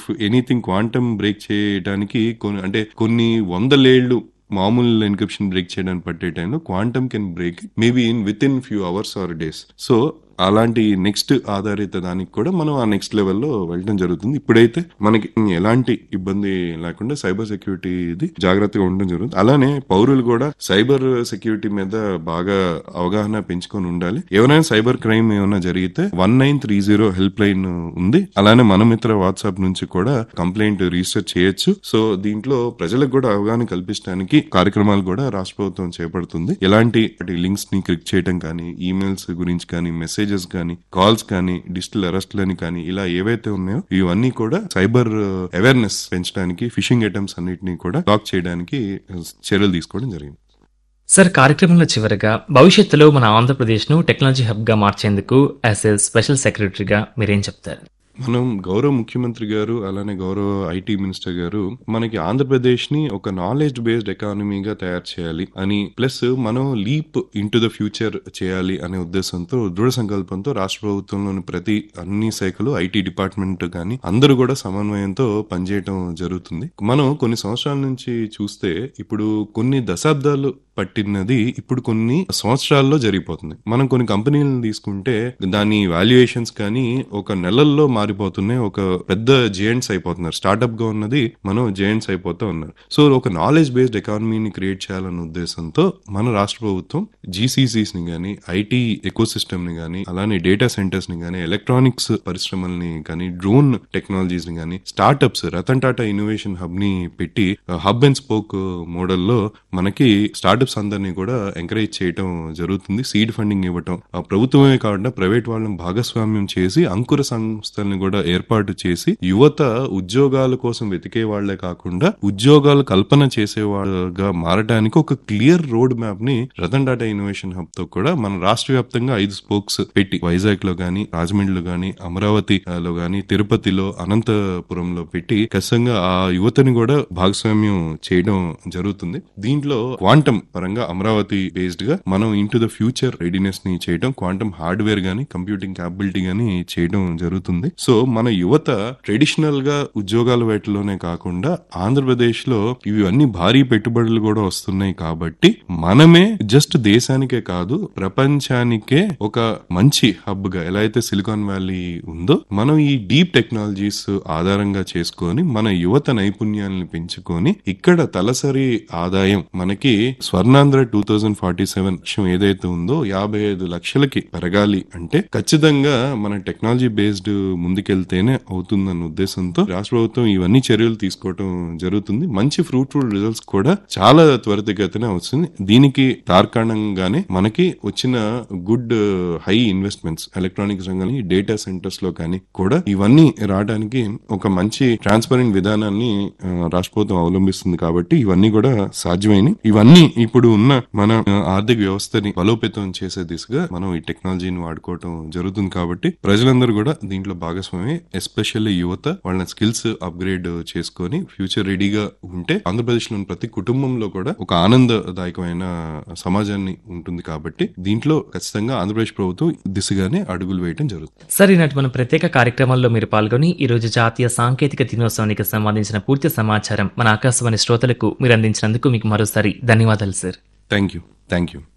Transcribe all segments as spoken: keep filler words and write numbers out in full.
If anything quantum break చేయడానికి కొన్ని అంటే కొన్ని వందలేళ్లు మామూలు ఎన్క్రిప్షన్ బ్రేక్ చేయడానికి పట్టే టైంలో quantum can break maybe in with in few hours are days. So అలాంటి నెక్స్ట్ ఆధారిత దానికి కూడా మనం ఆ నెక్స్ట్ లెవెల్లో వెళ్ళడం జరుగుతుంది. ఇప్పుడైతే మనకి ఎలాంటి ఇబ్బంది లేకుండా సైబర్ సెక్యూరిటీ ఇది జాగ్రత్తగా ఉండడం జరుగుతుంది. అలానే పౌరులు కూడా సైబర్ సెక్యూరిటీ మీద బాగా అవగాహన పెంచుకొని ఉండాలి. ఎవరైనా సైబర్ క్రైమ్ ఏమైనా జరిగితే one nine three zero help line ఉంది. అలానే మన మిత్ర వాట్సాప్ నుంచి కూడా కంప్లైంట్ రిజిస్టర్ చేయొచ్చు. సో దీంట్లో ప్రజలకు కూడా అవగాహన కల్పించడానికి కార్యక్రమాలు కూడా రాష్ట్ర ప్రభుత్వం చేపడుతుంది. ఎలాంటి లింక్స్ ని క్లిక్ చేయడం కానీ, ఈమెయిల్స్ గురించి కానీ, మెసేజ్ కానీ, కాల్స్ కానీ, డిజిటల్ అరెస్ట్లని కానీ, ఇలా ఏవైతే ఉన్నాయో ఇవన్నీ కూడా సైబర్ అవేర్నెస్ పెంచడానికి, ఫిషింగ్ అటెంప్ట్స్ అన్నిటినీ కూడా బ్లాక్ చేయడానికి చర్యలు తీసుకోవడం జరిగింది. సార్, కార్యక్రమంలో చివరగా భవిష్యత్తులో మన ఆంధ్రప్రదేశ్ ను టెక్నాలజీ హబ్ గా మార్చేందుకు యాజ్ ఎ స్పెషల్ సెక్రటరీగా మీరేం చెప్తారు? మనం గౌరవ ముఖ్యమంత్రి గారు అలానే గౌరవ ఐటీ మినిస్టర్ గారు మనకి ఆంధ్రప్రదేశ్ ని ఒక నాలెడ్జ్ బేస్డ్ ఎకానమీగా తయారు చేయాలి అని, ప్లస్ మనం లీప్ ఇంటూ ద ఫ్యూచర్ చేయాలి అనే ఉద్దేశంతో, దృఢ సంకల్పంతో రాష్ట్ర ప్రభుత్వంలోని ప్రతి అన్ని శాఖలు, ఐటీ డిపార్ట్మెంట్ కానీ అందరూ కూడా సమన్వయంతో పనిచేయటం జరుగుతుంది. మనం కొన్ని సంవత్సరాల నుంచి చూస్తే ఇప్పుడు కొన్ని దశాబ్దాలు పట్టినది ఇప్పుడు కొన్ని సంవత్సరాల్లో జరిగిపోతుంది. మనం కొన్ని కంపెనీలను తీసుకుంటే దాని వాల్యుయేషన్స్ కానీ ఒక నెలల్లో మారిపోతున్నాయి. ఒక పెద్ద జేఎంట్స్ అయిపోతున్నారు. స్టార్ట్అప్ గా ఉన్నది మనం జేఎంట్స్ అయిపోతూ ఉన్నారు. సో ఒక నాలెడ్జ్ బేస్డ్ ఎకానమీని క్రియేట్ చేయాలన్న ఉద్దేశంతో మన రాష్ట్ర ప్రభుత్వం జీసీసీస్ ని గానీ, ఐటీ ఎకో సిస్టమ్ ని గానీ, అలానే డేటా సెంటర్స్ ని గానీ, ఎలక్ట్రానిక్స్ పరిశ్రమల్ని కానీ, డ్రోన్ టెక్నాలజీస్ ని గానీ, startups Ratan Tata innovation hub ని పెట్టి హబ్ అండ్ స్పోక్ మోడల్లో మనకి స్టార్ట్అప్స్ అందరినీ కూడా ఎంకరేజ్ చేయడం జరుగుతుంది. సీడ్ ఫండింగ్ ఇవ్వటం, ప్రభుత్వమే కాకుండా ప్రైవేట్ వాళ్ళని భాగస్వామ్యం చేసి అంకుర సంస్థల్ని కూడా ఏర్పాటు చేసి యువత ఉద్యోగాల కోసం వెతికే వాళ్లే కాకుండా ఉద్యోగాలు కల్పన చేసేవాళ్ళగా మారడానికి ఒక క్లియర్ రోడ్ మ్యాప్ ని రతన్ టాటా ఇన్నోవేషన్ హబ్ తో కూడా మన రాష్ట్ర వ్యాప్తంగా ఐదు స్పోక్స్ పెట్టి వైజాగ్ లో గానీ, రాజమండ్రిలో గానీ, అమరావతిలో గానీ, తిరుపతిలో, అనంతపురంలో పెట్టి ఖచ్చితంగా ఆ యువతని కూడా భాగస్వామ్యం చేయడం జరుగుతుంది. దీంట్లో క్వాంటమ్ పరంగా అమరావతి బేస్డ్ గా మనం ఇంటూ ద ఫ్యూచర్ రెడీనెస్ ని చేయడం, క్వాంటమ్ హార్డ్వేర్ గానీ, కంప్యూటింగ్ క్యాపబిలిటీ గానీ చేయడం జరుగుతుంది. సో మన యువత ట్రెడిషనల్ గా ఉద్యోగాల వేటలోనే కాకుండా ఆంధ్రప్రదేశ్ లో ఇవి అన్ని భారీ పెట్టుబడులు కూడా వస్తున్నాయి. కాబట్టి మనమే జస్ట్ దేశానికే కాదు ప్రపంచానికే ఒక మంచి హబ్ గా, ఎలా అయితే సిలికాన్ వ్యాలీ ఉందో, మనం ఈ డీప్ టెక్నాలజీస్ ఆధారంగా చేసుకొని మన యువత నైపుణ్యాలను పెంచుకొని ఇక్కడ తలసరి ఆదాయం మనకి Swarnandhra two thousand forty seven విషయం ఏదైతే ఉందో యాభై ఐదు లక్షలకి పెరగాలి అంటే ఖచ్చితంగా మన టెక్నాలజీ బేస్డ్ ముందుకెళ్తేనే అవుతుందన్న ఉద్దేశంతో రాష్ట్ర ప్రభుత్వం ఇవన్నీ చర్యలు తీసుకోవటం జరుగుతుంది. మంచి ఫ్రూట్ఫుల్ రిజల్ట్స్ కూడా చాలా త్వరితగతిన వస్తుంది. దీనికి తార్కాణంగానే మనకి వచ్చిన గుడ్ హై ఇన్వెస్ట్మెంట్స్ ఎలక్ట్రానిక్స్ రంగాన్ని, డేటా సెంటర్స్ లో కానీ కూడా ఇవన్నీ రావడానికి ఒక మంచి ట్రాన్స్పరెంట్ విధానాన్ని రాష్ట్ర ప్రభుత్వం అవలంబిస్తుంది. కాబట్టి ఇవన్నీ కూడా సాధ్యమైనవి. ఇవన్నీ ఇప్పుడు ఉన్న మన ఆర్థిక వ్యవస్థని బలోపేతం చేసే దిశగా మనం ఈ టెక్నాలజీని వాడుకోవటం జరుగుతుంది. కాబట్టి ప్రజలందరూ కూడా దీంట్లో భాగస్వామి, ఎస్పెషల్లీ యువత వాళ్ళ స్కిల్స్ అప్గ్రేడ్ చేసుకొని ఫ్యూచర్ రెడీగా ఉంటే ఆంధ్రప్రదేశ్ లోని ప్రతి కుటుంబంలో కూడా ఒక ఆనందదాయకమైన సమాజాన్ని ఉంటుంది. కాబట్టి దీంట్లో ఖచ్చితంగా ఆంధ్రప్రదేశ్ ప్రభుత్వం దిశగానే అడుగులు వేయడం జరుగుతుంది. సార్, ఈనాటి మన ప్రత్యేక కార్యక్రమాల్లో మీరు పాల్గొని ఈ రోజు జాతీయ సాంకేతిక దినోత్సవానికి సంబంధించిన పూర్తి సమాచారం మన ఆకాశవాణి శ్రోతలకు మీరు అందించినందుకు మీకు మరోసారి ధన్యవాదాలు sir. Thank you thank you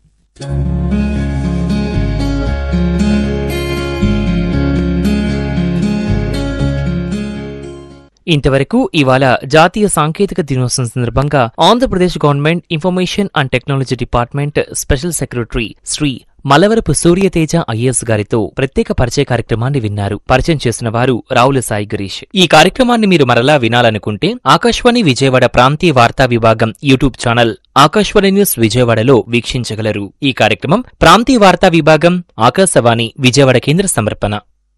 ఇంతవరకు ఇవాళ జాతీయ సాంకేతిక దినోత్సవం సందర్భంగా Andhra Pradesh government information and technology department special secretary Shri Malavarapu Surya Teja IAS గారితో ప్రత్యేక పరిచయ కార్యక్రమాన్ని విన్నారు. పరిచయం చేసిన వారు రావుల సాయి గిరీష్. ఈ కార్యక్రమాన్ని మీరు మరలా వినాలనుకుంటే ఆకాశవాణి విజయవాడ ప్రాంతీయ వార్తా విభాగం యూట్యూబ్ ఛానల్ ఆకాశవాణి న్యూస్ విజయవాడలో వీక్షించగలరు. ఈ కార్యక్రమం ప్రాంతీయ వార్తా విభాగం ఆకాశవాణి విజయవాడ కేంద్ర సమర్పణ.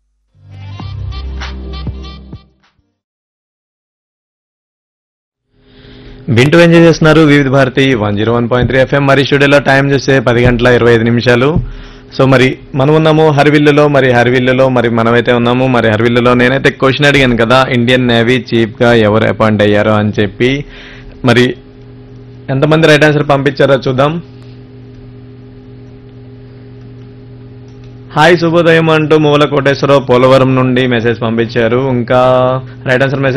వింటూ ఎంజాయ్ చేస్తున్నారు వివిధ Bharati one zero one point three FM. మరి స్టూడియోలో టైం చూస్తే పది గంటల ఇరవై ఐదు నిమిషాలు. సో మరి మనం ఉన్నాము హర్విల్లులో. మరి హర్విల్లులో మరి మనమైతే ఉన్నాము. మరి హర్విల్లులో నేనైతే క్వశ్చన్ అడిగాను కదా, ఇండియన్ నేవీ చీఫ్ గా ఎవరు అపాయింట్ అయ్యారో అని చెప్పి. మరి ఎంతమంది రైట్ ఆన్సర్ పంపించారో చూద్దాం. హాయ్ శుభోదయం అంటూ మూల కోటేశ్వరరావు పోలవరం నుండి మెసేజ్ పంపించారు. ఇంకా రైట్ ఆన్సర్ మెసేజ్